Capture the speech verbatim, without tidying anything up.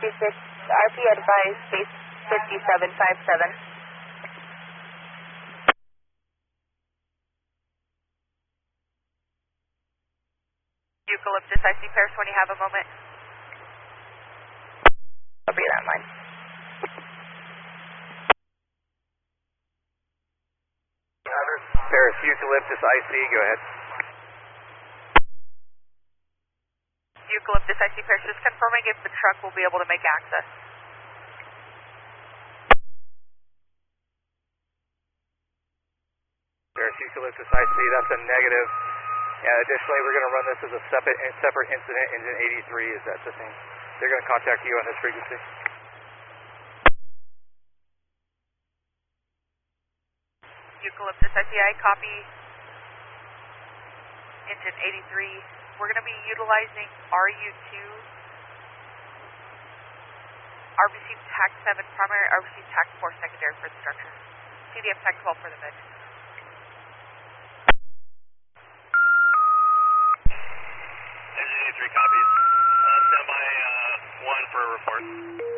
six, R P advised, base fifty-seven fifty-seven. Eucalyptus, I C Paris when you have a moment. I'll be that in mind. Paris, Eucalyptus, I C, go ahead. Eucalyptus, I C Paris, just confirming if the truck will be able to make access. Paris, Eucalyptus, I C, that's a negative. Yeah, additionally, we're going to run this as a separate, separate incident. Engine eighty-three is that the same. They're going to contact you on this frequency. Eucalyptus, I C I, copy. Engine eighty-three. We're going to be utilizing R U two, R B C TAC seven primary, R B C TAC four secondary for the structure. C D F TAC twelve for the mid. Engine eighty-three copies. Uh, standby uh, one for a report.